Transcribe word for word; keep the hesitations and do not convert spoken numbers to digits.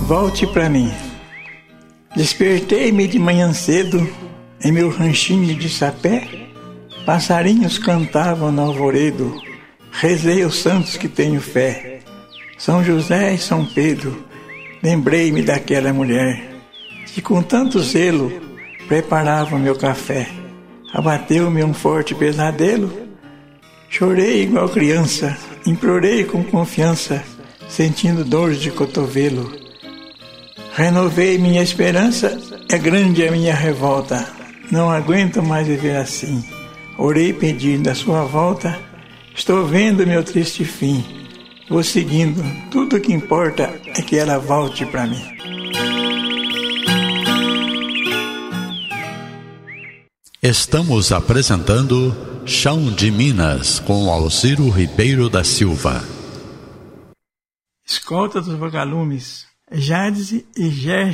Volte pra mim. Despertei-me de manhã cedo, em meu ranchinho de sapé, passarinhos cantavam no alvoredo, rezei aos santos que tenho fé. São José e São Pedro, lembrei-me daquela mulher, que com tanto zelo preparava o meu café. Abateu-me um forte pesadelo, chorei igual criança, implorei com confiança, sentindo dores de cotovelo. Renovei minha esperança, é grande a minha revolta, não aguento mais viver assim. Orei pedindo a sua volta, estou vendo meu triste fim. Vou seguindo, tudo o que importa é que ela volte pra mim. Estamos apresentando Chão de Minas, com Alciro Ribeiro da Silva. Escolta dos vagalumes, Jades e Ger